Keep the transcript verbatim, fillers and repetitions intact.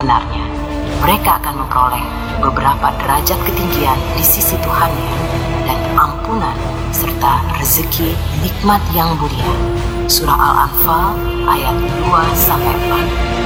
sebenarnya. Mereka akan memperoleh beberapa derajat ketinggian di sisi Tuhannya dan ampunan serta rezeki nikmat yang mulia. Surah Al-Anfal ayat dua sampai empat.